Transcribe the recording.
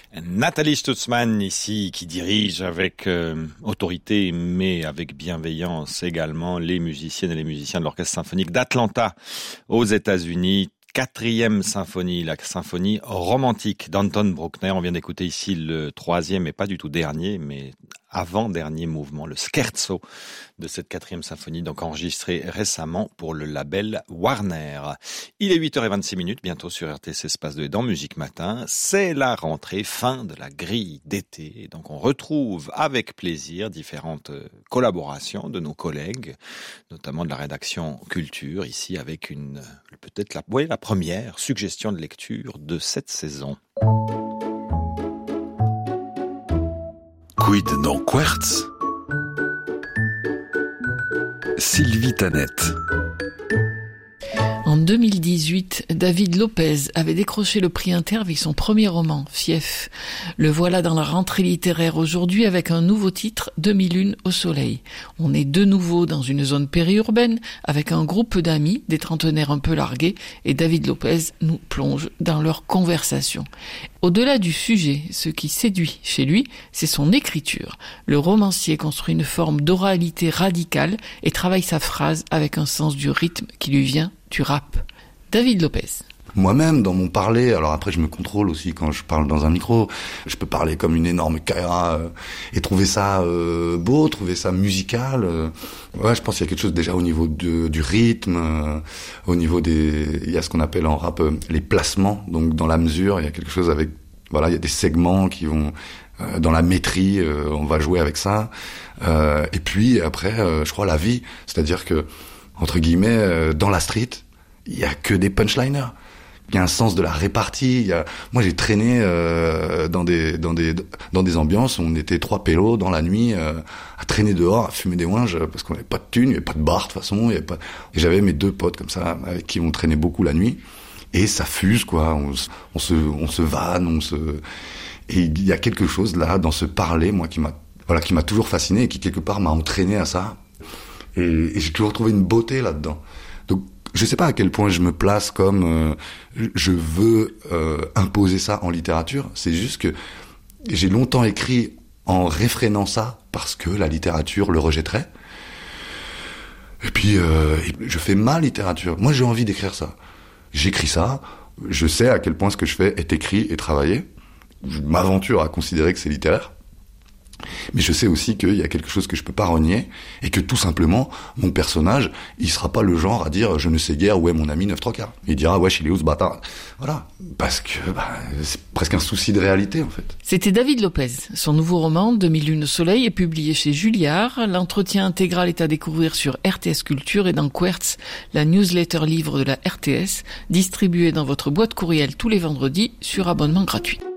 Nathalie Stutzmann ici qui dirige avec autorité mais avec bienveillance également les musiciennes et les musiciens de l'Orchestre symphonique d'Atlanta aux États-Unis. 4e symphonie, la symphonie romantique d'Anton Bruckner. On vient d'écouter ici le 3e et pas du tout dernier, mais avant-dernier mouvement, le scherzo de cette 4e symphonie, donc enregistré récemment pour le label Warner. Il est 8h26, bientôt sur RTC Espace 2 dans Musique Matin. C'est la rentrée, fin de la grille d'été. Donc on retrouve avec plaisir différentes collaborations de nos collègues, notamment de la rédaction Culture, ici avec peut-être la première suggestion de lecture de cette saison. Quid dans Quartz? Sylvie Tanette. En 2018, David Lopez avait décroché le prix Inter avec son premier roman, Fief. Le voilà dans la rentrée littéraire aujourd'hui avec un nouveau titre, 2001 au soleil. On est de nouveau dans une zone périurbaine avec un groupe d'amis, des trentenaires un peu largués, et David Lopez nous plonge dans leur conversation. Au-delà du sujet, ce qui séduit chez lui, c'est son écriture. Le romancier construit une forme d'oralité radicale et travaille sa phrase avec un sens du rythme qui lui vient du rap. David Lopez. Moi-même, dans mon parler, alors après je me contrôle aussi quand je parle dans un micro, je peux parler comme une énorme caïra et trouver ça beau, trouver ça musical. Ouais, je pense qu'il y a quelque chose déjà au niveau du rythme, au niveau il y a ce qu'on appelle en rap les placements, donc dans la mesure, il y a quelque chose avec, voilà, il y a des segments qui vont dans la métrie, on va jouer avec ça. Et puis après, je crois la vie, c'est-à-dire que entre guillemets, dans la street, il y a que des punchliners. Il y a un sens de la répartie. Moi, j'ai traîné dans des ambiances où on était 3 pélos dans la nuit à traîner dehors, à fumer des ouinges parce qu'on n'avait pas de thunes, il n'y avait pas de bar de toute façon. Et j'avais mes 2 potes comme ça avec qui on traînait beaucoup la nuit. Et ça fuse, quoi. On se vanne, Et il y a quelque chose là dans ce parler, moi, qui m'a toujours fasciné et qui quelque part m'a entraîné à ça. Et j'ai toujours trouvé une beauté là-dedans. Donc, je sais pas à quel point je me place comme je veux imposer ça en littérature. C'est juste que j'ai longtemps écrit en réfrénant ça parce que la littérature le rejetterait. Et puis, je fais ma littérature. Moi, j'ai envie d'écrire ça. J'écris ça. Je sais à quel point ce que je fais est écrit et travaillé. Je m'aventure à considérer que c'est littéraire. Mais je sais aussi qu'il y a quelque chose que je peux pas renier et que tout simplement, mon personnage, il sera pas le genre à dire je ne sais guère où est mon ami 9/3. Il dira wesh, il est où ce bâtard? Voilà. Parce que c'est presque un souci de réalité en fait. C'était David Lopez. Son nouveau roman, 2001 au soleil, est publié chez Julliard. L'entretien intégral est à découvrir sur RTS Culture et dans Quartz, la newsletter livre de la RTS, distribuée dans votre boîte courriel tous les vendredis sur abonnement gratuit.